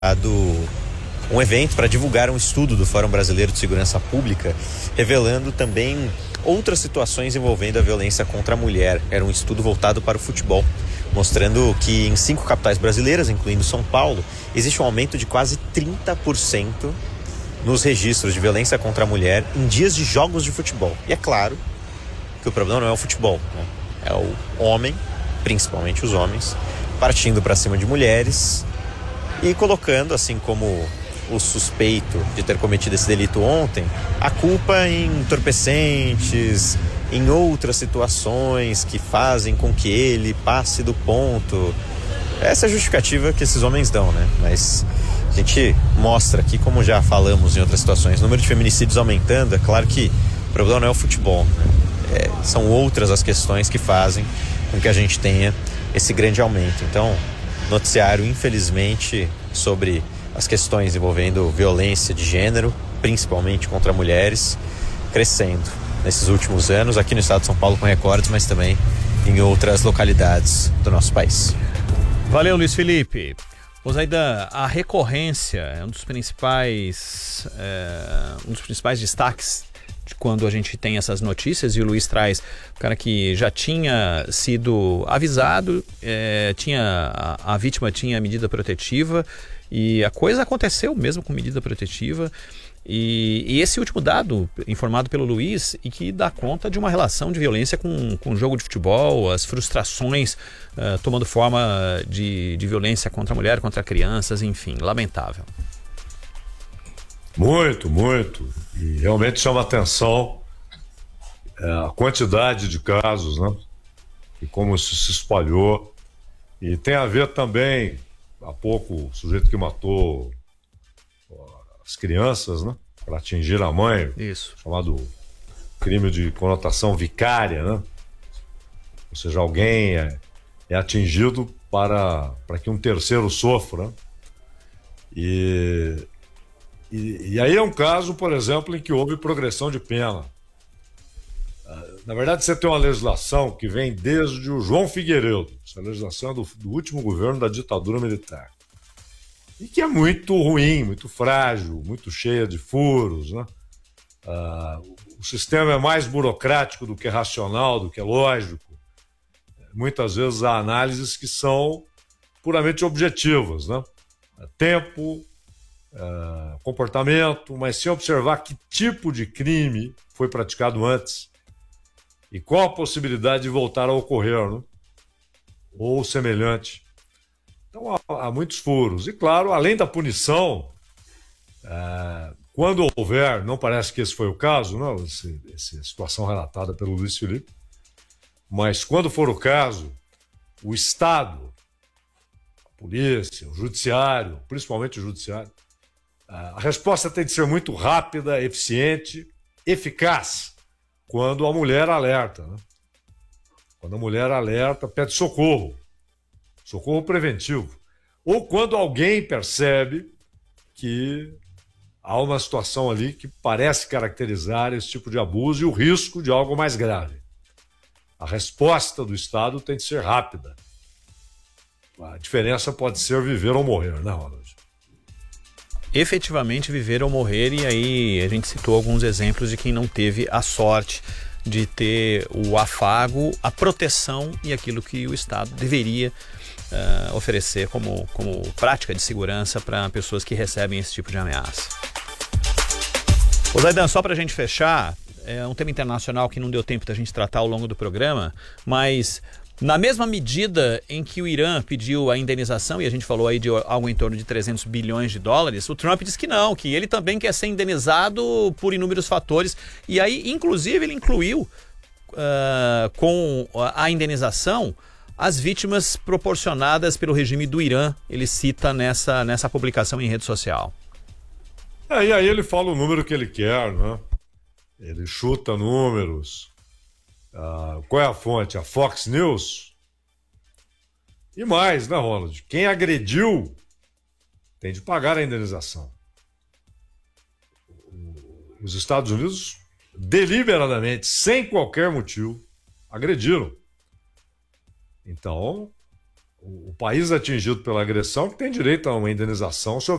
um evento para divulgar um estudo do Fórum Brasileiro de Segurança Pública, revelando também outras situações envolvendo a violência contra a mulher. Era um estudo voltado para o futebol, mostrando que em 5 capitais brasileiras, incluindo São Paulo, existe um aumento de quase 30% nos registros de violência contra a mulher em dias de jogos de futebol. E é claro que o problema não é o futebol, né? É o homem, principalmente os homens, partindo para cima de mulheres e colocando, assim como o suspeito de ter cometido esse delito ontem, a culpa em entorpecentes, em outras situações que fazem com que ele passe do ponto. Essa é a justificativa que esses homens dão, né? Mas a gente mostra aqui, como já falamos em outras situações, o número de feminicídios aumentando. É claro que o problema não é o futebol, né? São outras as questões que fazem com que a gente tenha esse grande aumento. Então, noticiário, infelizmente, sobre as questões envolvendo violência de gênero, principalmente contra mulheres, crescendo nesses últimos anos, aqui no estado de São Paulo com recordes, mas também em outras localidades do nosso país. Valeu, Luiz Felipe. Zaidan, a recorrência é um dos principais destaques de quando a gente tem essas notícias, e o Luiz traz o cara que já tinha sido avisado, a vítima tinha medida protetiva e a coisa aconteceu mesmo com medida protetiva. E esse último dado, informado pelo Luiz, e que dá conta de uma relação de violência com o jogo de futebol, as frustrações tomando forma de violência contra a mulher, contra crianças, enfim, lamentável. Muito, muito. E realmente chama atenção a quantidade de casos, né? E como isso se espalhou. E tem a ver também, há pouco, o sujeito que matou as crianças, né? Para atingir a mãe. Isso. Chamado crime de conotação vicária, né? Ou seja, alguém é atingido para que um terceiro sofra. E aí é um caso, por exemplo, em que houve progressão de pena. Na verdade, você tem uma legislação que vem desde o João Figueiredo. Essa legislação é do último governo da ditadura militar. E que é muito ruim, muito frágil, muito cheia de furos, né? O sistema é mais burocrático do que racional, do que lógico. Muitas vezes há análises que são puramente objetivas, né? Tempo, comportamento, mas sem observar que tipo de crime foi praticado antes e qual a possibilidade de voltar a ocorrer, né? Ou semelhante. Então há muitos furos. E claro, além da punição, quando houver, não parece que esse foi o caso, não, essa situação relatada pelo Luiz Felipe, mas quando for o caso, o Estado, a polícia, o judiciário, principalmente o judiciário, a resposta tem de ser muito rápida, eficiente, eficaz, quando a mulher alerta, né? Quando a mulher alerta, pede socorro preventivo. Ou quando alguém percebe que há uma situação ali que parece caracterizar esse tipo de abuso e o risco de algo mais grave. A resposta do Estado tem de ser rápida. A diferença pode ser viver ou morrer, né, Ronald? Efetivamente viver ou morrer, e aí a gente citou alguns exemplos de quem não teve a sorte de ter o afago, a proteção e aquilo que o Estado deveria oferecer como prática de segurança para pessoas que recebem esse tipo de ameaça. Zaidan, só para a gente fechar, é um tema internacional que não deu tempo da gente tratar ao longo do programa, mas na mesma medida em que o Irã pediu a indenização, e a gente falou aí de algo em torno de 300 bilhões de dólares, o Trump disse que não, que ele também quer ser indenizado por inúmeros fatores. E aí, inclusive, ele incluiu com a indenização as vítimas proporcionadas pelo regime do Irã. Ele cita nessa publicação em rede social. E aí ele fala o número que ele quer, né? Ele chuta números. Qual é a fonte? A Fox News? E mais, né, Ronald? Quem agrediu tem de pagar a indenização. Os Estados Unidos, deliberadamente, sem qualquer motivo, agrediram. Então, o país atingido pela agressão que tem direito a uma indenização se